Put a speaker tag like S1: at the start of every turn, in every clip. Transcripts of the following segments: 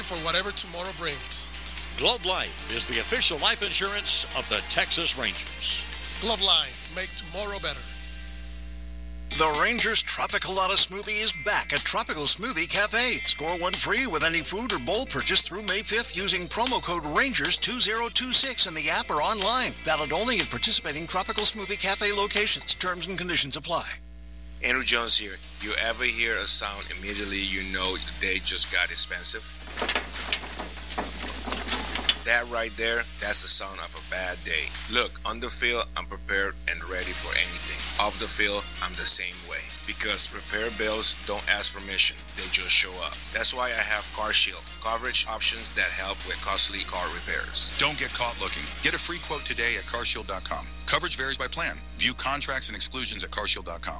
S1: for whatever tomorrow brings.
S2: Globe Life is the official life insurance of the Texas Rangers.
S1: Globe Life, make tomorrow better.
S3: The Rangers Tropicalata Smoothie is back at Tropical Smoothie Cafe. Score one free with any food or bowl purchase through May 5th using promo code RANGERS2026 in the app or online. Valid only in participating Tropical Smoothie Cafe locations. Terms and conditions apply.
S4: Andrew Jones here. You ever hear a sound immediately you know the day just got expensive? That right there, that's the sound of a bad day. Look, on the field, I'm prepared and ready for anything. Off the field, I'm the same way. Because repair bills don't ask permission, they just show up. That's why I have CarShield, coverage options that help with costly car repairs.
S5: Don't get caught looking. Get a free quote today at carshield.com. Coverage varies by plan. View contracts and exclusions at carshield.com.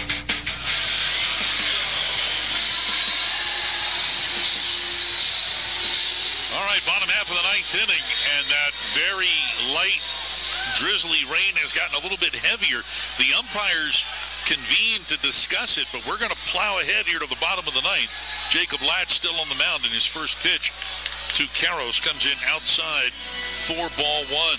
S6: All right, bottom half of the ninth inning, and that very light, drizzly rain has gotten a little bit heavier. The umpires convened to discuss it, but we're going to plow ahead here to the bottom of the ninth. Jacob Latch still on the mound, and his first pitch to Karros comes in outside for ball one.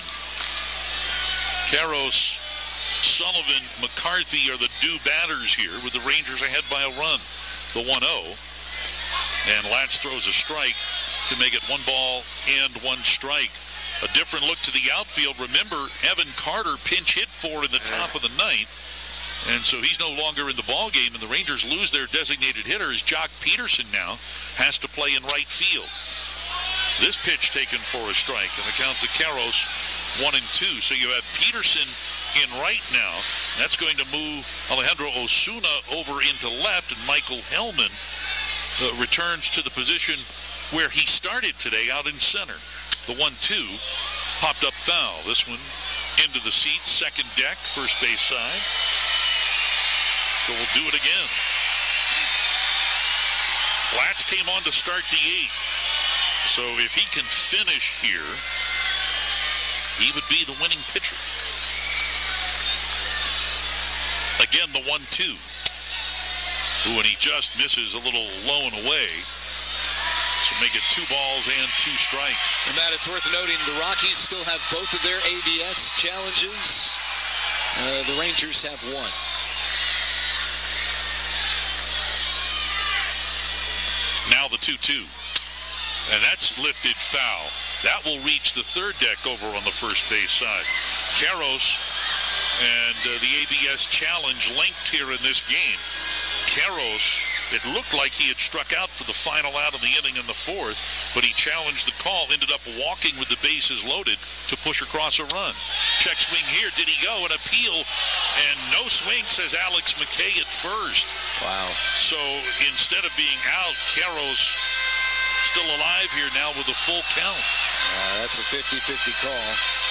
S6: Karros, Sullivan, McCarthy are the due batters here, with the Rangers ahead by a run, the 1-0. And Latch throws a strike to make it 1 ball and 1 strike. A different look to the outfield. Remember, Evan Carter pinch hit for in the top of the ninth, and so he's no longer in the ball game, and the Rangers lose their designated hitter as Jock Peterson now has to play in right field. This pitch taken for a strike, and the count to Karros 1-2. So you have Peterson in right now. That's going to move Alejandro Osuna over into left, and Michael Hellman returns to the position where he started today, out in center. The 1-2 popped up foul. This one into the seats, second deck, first base side. So we'll do it again. Latch came on to start the 8th. So if he can finish here, he would be the winning pitcher. Again, the 1-2. When he just misses a little low and away. So make it 2 balls and 2 strikes.
S7: And Matt, it's worth noting the Rockies still have both of their ABS challenges. The Rangers have 1.
S6: Now the 2-2. And that's lifted foul. That will reach the third deck over on the first base side. Karros and the ABS challenge linked here in this game. Karros, it looked like he had struck out for the final out of the inning in the 4th, but he challenged the call, ended up walking with the bases loaded to push across a run. Check swing here. Did he go? An appeal, and no swing, says Alex McKay at first.
S7: Wow.
S6: So instead of being out, Karros still alive here now with a full count.
S7: That's a 50-50 call.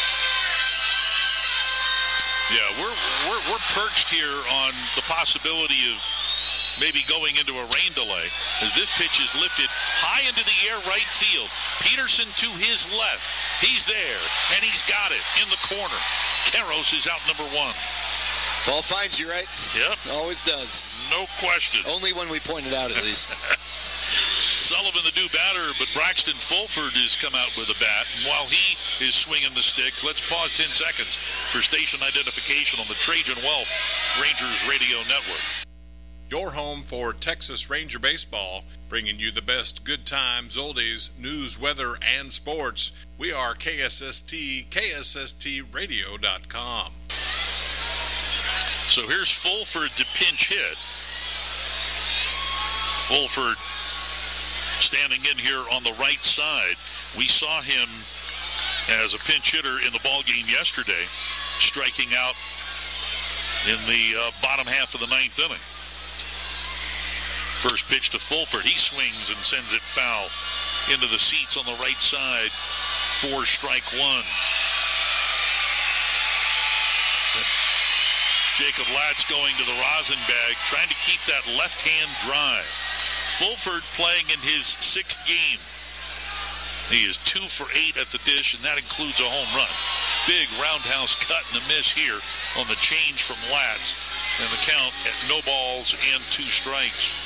S6: Yeah, we're perched here on the possibility of maybe going into a rain delay as this pitch is lifted high into the air right field. Peterson to his left. He's there, and he's got it in the corner. Karros is out number 1.
S7: Ball finds you, right?
S6: Yep.
S7: Always does.
S6: No question.
S7: Only when we point it out, at least.
S6: Sullivan, the new batter, but Braxton Fulford has come out with a bat. And while he is swinging the stick, let's pause 10 seconds for station identification on the Trajan Wealth Rangers Radio Network.
S8: Your home for Texas Ranger baseball, bringing you the best good times, oldies, news, weather, and sports. We are KSST, KSSTradio.com.
S6: So here's Fulford to pinch hit. Fulford standing in here on the right side. We saw him as a pinch hitter in the ball game yesterday, striking out in the bottom half of the 9th inning. First pitch to Fulford. He swings and sends it foul into the seats on the right side for strike 1. Jacob Latz going to the rosin bag, trying to keep that left hand dry. Fulford playing in his 6th game. He is 2 for 8 at the dish, and that includes a home run. Big roundhouse cut and a miss here on the change from Latz. And the count at no balls and 2 strikes.